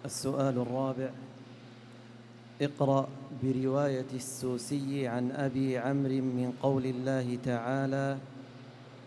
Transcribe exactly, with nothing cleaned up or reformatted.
السؤال الرابع: اقرأ برواية السوسي عن أبي عمرو من قول الله تعالى: